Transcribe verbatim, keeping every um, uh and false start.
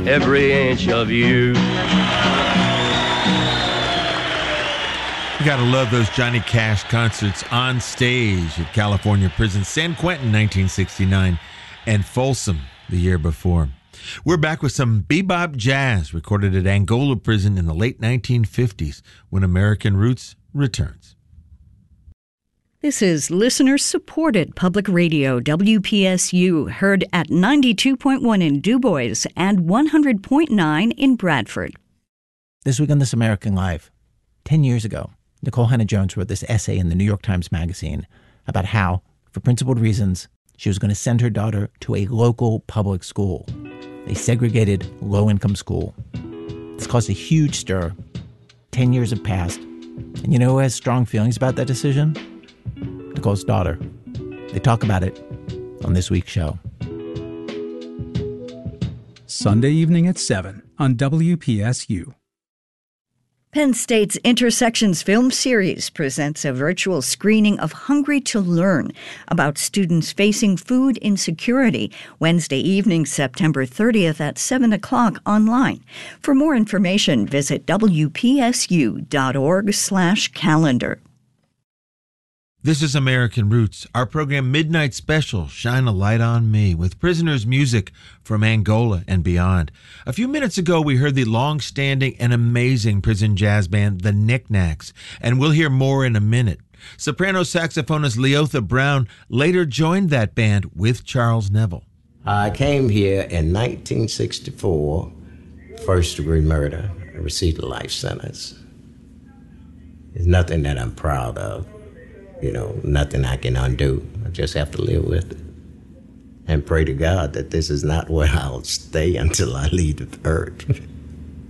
every inch of you. You gotta love those Johnny Cash concerts on stage at California Prison, San Quentin, nineteen sixty-nine, and Folsom the year before. We're back with some bebop jazz recorded at Angola Prison in the late nineteen fifties when American Roots returns. This is listener-supported public radio, W P S U, heard at ninety-two point one in Du Bois and one hundred point nine in Bradford. This week on This American Life, ten years ago, Nicole Hannah-Jones wrote this essay in the New York Times Magazine about how, for principled reasons, she was going to send her daughter to a local public school, a segregated, low-income school. This caused a huge stir. Ten years have passed. And you know who has strong feelings about that decision? Nicole's daughter. They talk about it on this week's show. Sunday evening at seven on W P S U. Penn State's Intersections Film Series presents a virtual screening of Hungry to Learn about students facing food insecurity Wednesday evening, September thirtieth at seven o'clock online. For more information, visit W P S U dot org slash calendar. This is American Roots, our program Midnight Special, Shine a Light on Me, with prisoners' music from Angola and beyond. A few minutes ago, we heard the long-standing and amazing prison jazz band, the Knickknacks, and we'll hear more in a minute. Soprano saxophonist Leotha Brown later joined that band with Charles Neville. I came here in nineteen sixty-four, first-degree murder. I received a life sentence. It's nothing that I'm proud of. You know, nothing I can undo. I just have to live with it and pray to God that this is not where I'll stay until I leave the earth.